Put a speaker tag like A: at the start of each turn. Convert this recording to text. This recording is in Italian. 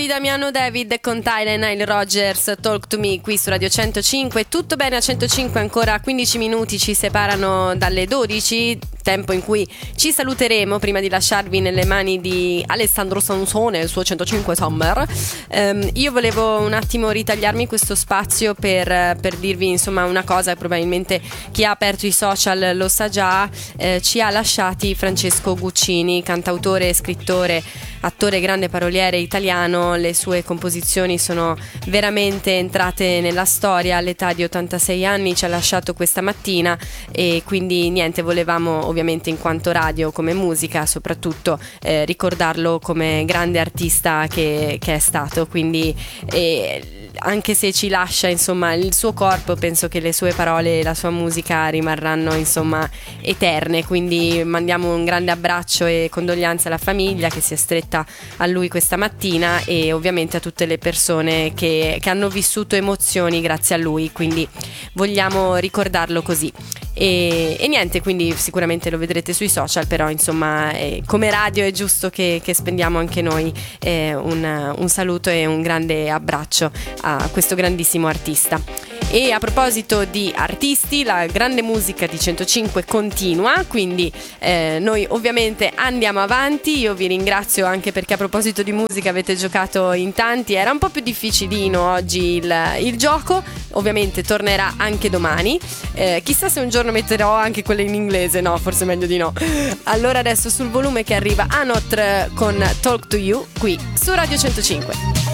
A: di Damiano David con Tyler e Nile Rodgers, Talk to Me, qui su Radio 105. Tutto bene a 105, ancora 15 minuti ci separano dalle 12, tempo in cui ci saluteremo prima di lasciarvi nelle mani di Alessandro Sansone, il suo 105 Summer. Io volevo un attimo ritagliarmi questo spazio per dirvi insomma una cosa, probabilmente chi ha aperto i social lo sa già. Ci ha lasciati Francesco Guccini, cantautore, scrittore, attore, grande paroliere italiano. Le sue composizioni sono veramente entrate nella storia. All'età di 86 anni ci ha lasciato questa mattina e quindi niente, volevamo ovviamente in quanto radio, come musica soprattutto, ricordarlo come grande artista che è stato. Quindi anche se ci lascia insomma il suo corpo, penso che le sue parole e la sua musica rimarranno insomma eterne. Quindi mandiamo un grande abbraccio e condoglianze alla famiglia che si è stretta a lui questa mattina e ovviamente a tutte le persone che hanno vissuto emozioni grazie a lui, quindi vogliamo ricordarlo così. E niente, quindi sicuramente lo vedrete sui social, però insomma come radio è giusto che spendiamo anche noi un saluto e un grande abbraccio a questo grandissimo artista. E a proposito di artisti, la grande musica di 105 continua, quindi noi ovviamente andiamo avanti. Io vi ringrazio anche perché a proposito di musica avete giocato in tanti, era un po' più difficilino oggi il gioco, ovviamente tornerà anche domani. Chissà se un giorno metterò anche quelle in inglese, no, forse meglio di no. Allora adesso sul volume che arriva Anot con Talk to You qui su Radio 105.